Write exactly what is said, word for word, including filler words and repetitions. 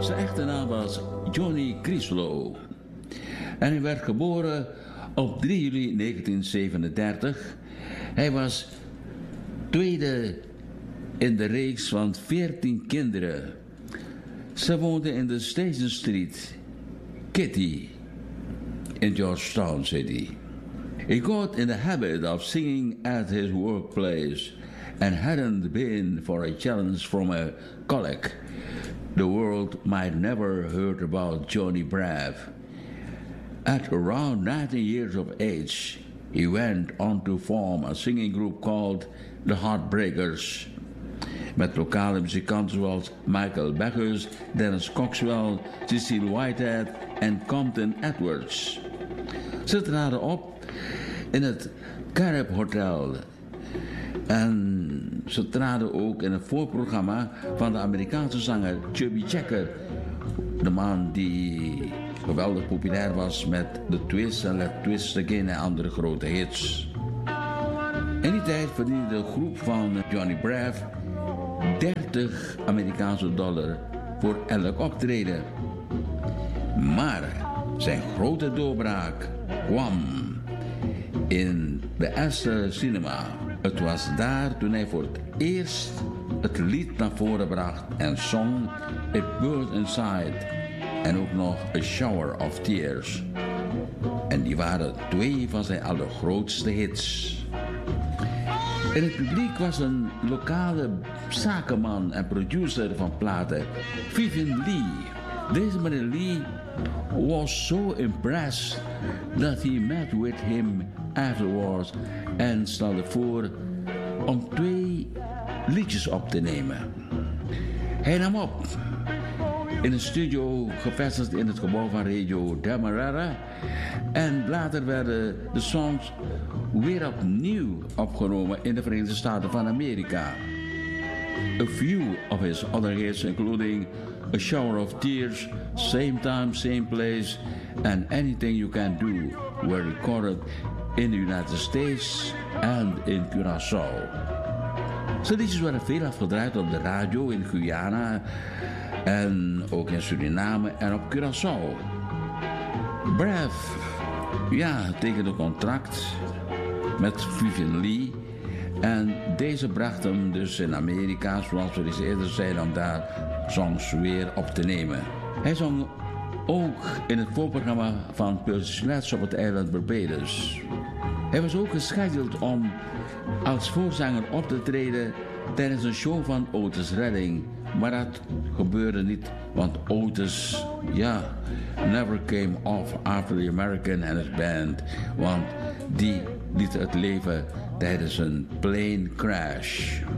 Zijn echte naam was Johnny Crislow. En hij werd geboren op drie juli negentien zevenendertig. Hij was tweede in de reeks van veertien kinderen. Ze woonde in de Station Street, Kitty, in Georgetown City. He got in the habit of singing at his workplace and hadn't been for a challenge from a colleague, the world might never heard about Johnny Brave. At around nineteen years of age, he went on to form a singing group called the Heartbreakers, met lokale muzikanten zoals Michael Beckers, Dennis Coxwell, Cecile Whitehead en Compton Edwards. Ze traden op in het Carib Hotel en ze traden ook in het voorprogramma van de Amerikaanse zanger Chubby Checker, de man die geweldig populair was met The Twist en Let Twist Again en andere grote hits. In die tijd verdiende de groep van Johnny Brave dertig Amerikaanse dollar voor elk optreden. Maar zijn grote doorbraak kwam in de Astor Cinema. Het was daar toen hij voor het eerst het lied naar voren bracht en zong It Burns Inside en ook nog A Shower of Tears. En die waren twee van zijn allergrootste hits. In het publiek was een lokale zakenman en producer van platen, Vivian Lee. Deze meneer Lee was so impressed that he met with him afterwards en stelde voor om twee liedjes op te nemen. Hij nam op in een studio gevestigd in het gebouw van Radio Demerara en later werden de songs weer opnieuw opgenomen in de Verenigde Staten van Amerika. A few of his other hits, including A Shower of Tears, Same Time, Same Place, and Anything You Can Do, were recorded in the United States and in Curaçao. Zijn liedjes werden veel afgedraaid op de radio in Guyana en ook in Suriname en op Curaçao. Brave, ja, tekende een contract met Vivian Lee en deze bracht hem dus in Amerika, zoals we eens eerder zeiden, om daar songs weer op te nemen. Hij zong ook in het voorprogramma van Percy Sledge op het eiland Barbados. Hij was ook gescheduled om als voorzanger op te treden tijdens een show van Otis Redding. Maar dat gebeurde niet, want Otis, ja, never came off after the American and his band. Want die liet het leven tijdens een plane crash.